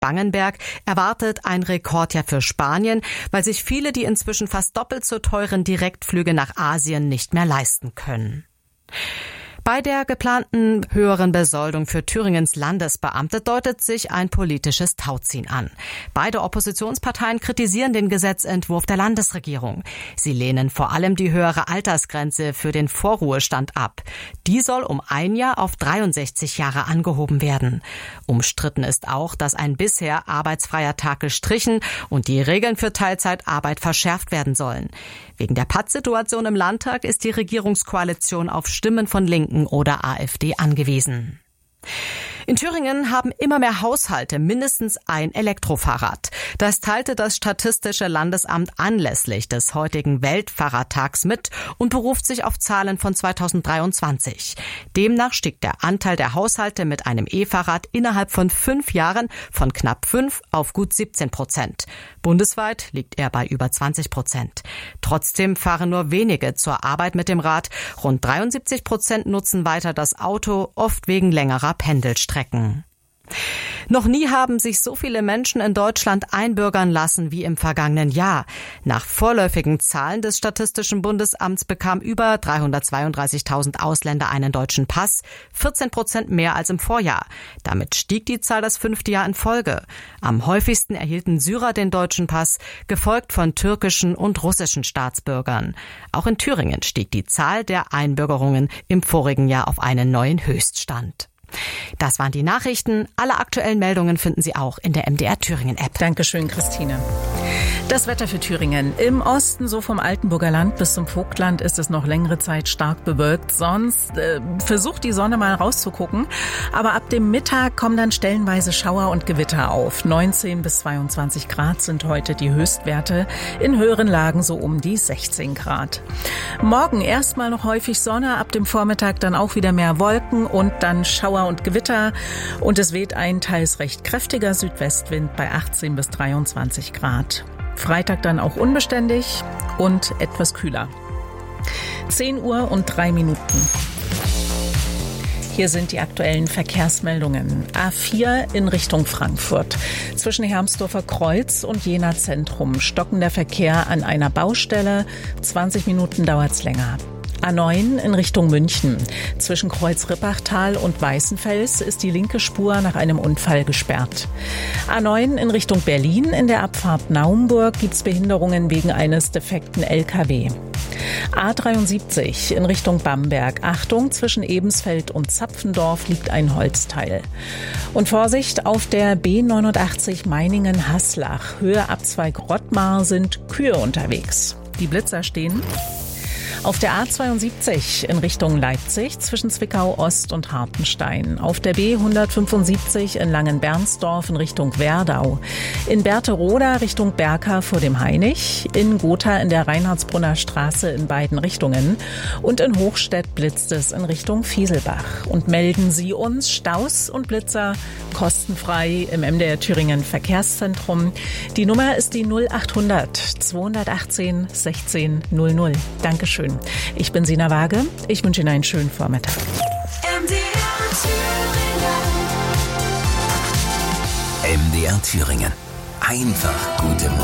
Stuttgart-Bangenberg erwartet ein Rekordjahr für Spanien, weil sich viele die inzwischen fast doppelt so teuren Direktflüge nach Asien nicht mehr leisten können. Bei der geplanten höheren Besoldung für Thüringens Landesbeamte deutet sich ein politisches Tauziehen an. Beide Oppositionsparteien kritisieren den Gesetzentwurf der Landesregierung. Sie lehnen vor allem die höhere Altersgrenze für den Vorruhestand ab. Die soll um 1 Jahr auf 63 Jahre angehoben werden. Umstritten ist auch, dass ein bisher arbeitsfreier Tag gestrichen und die Regeln für Teilzeitarbeit verschärft werden sollen. Wegen der Pattsituation im Landtag ist die Regierungskoalition auf Stimmen von Linken oder AfD angewiesen. In Thüringen haben immer mehr Haushalte mindestens ein Elektrofahrrad. Das teilte das Statistische Landesamt anlässlich des heutigen Weltfahrradtags mit und beruft sich auf Zahlen von 2023. Demnach stieg der Anteil der Haushalte mit einem E-Fahrrad innerhalb von 5 Jahren von knapp 5 auf gut 17%. Bundesweit liegt er bei über 20%. Trotzdem fahren nur wenige zur Arbeit mit dem Rad. Rund 73% nutzen weiter das Auto, oft wegen längerer Pendelstrecken. Noch nie haben sich so viele Menschen in Deutschland einbürgern lassen wie im vergangenen Jahr. Nach vorläufigen Zahlen des Statistischen Bundesamts bekamen über 332.000 Ausländer einen deutschen Pass, 14% mehr als im Vorjahr. Damit stieg die Zahl das 5. Jahr in Folge. Am häufigsten erhielten Syrer den deutschen Pass, gefolgt von türkischen und russischen Staatsbürgern. Auch in Thüringen stieg die Zahl der Einbürgerungen im vorigen Jahr auf einen neuen Höchststand. Das waren die Nachrichten. Alle aktuellen Meldungen finden Sie auch in der MDR Thüringen App. Dankeschön, Christine. Das Wetter für Thüringen. Im Osten, so vom Altenburger Land bis zum Vogtland, ist es noch längere Zeit stark bewölkt. Sonst versucht die Sonne mal rauszugucken. Aber ab dem Mittag kommen dann stellenweise Schauer und Gewitter auf. 19 bis 22 Grad sind heute die Höchstwerte. In höheren Lagen so um die 16 Grad. Morgen erstmal noch häufig Sonne, ab dem Vormittag dann auch wieder mehr Wolken und dann Schauer und Gewitter. Und es weht ein teils recht kräftiger Südwestwind bei 18 bis 23 Grad. Freitag dann auch unbeständig und etwas kühler. 10 Uhr und 3 Minuten. Hier sind die aktuellen Verkehrsmeldungen. A4 in Richtung Frankfurt. Zwischen Hermsdorfer Kreuz und Jena Zentrum stockender Verkehr an einer Baustelle. 20 Minuten dauert's länger. A9 in Richtung München. Zwischen Kreuz-Rippachtal und Weißenfels ist die linke Spur nach einem Unfall gesperrt. A9 in Richtung Berlin. In der Abfahrt Naumburg gibt's Behinderungen wegen eines defekten LKW. A73 in Richtung Bamberg. Achtung, zwischen Ebensfeld und Zapfendorf liegt ein Holzteil. Und Vorsicht, auf der B89 Meiningen-Haslach. Höhe Abzweig Rottmar sind Kühe unterwegs. Die Blitzer stehen. Auf der A72 in Richtung Leipzig zwischen Zwickau Ost und Hartenstein. Auf der B175 in Langenbernsdorf in Richtung Werdau. In Berthe-Roda Richtung Berka vor dem Hainich. In Gotha in der Reinhardsbrunner Straße in beiden Richtungen. Und in Hochstedt blitzt es in Richtung Fieselbach. Und melden Sie uns Staus und Blitzer kostenfrei im MDR Thüringen Verkehrszentrum. Die Nummer ist die 0800 218 16 00. Dankeschön. Ich bin Sina Waage. Ich wünsche Ihnen einen schönen Vormittag. MDR Thüringen. Einfach gute Musik.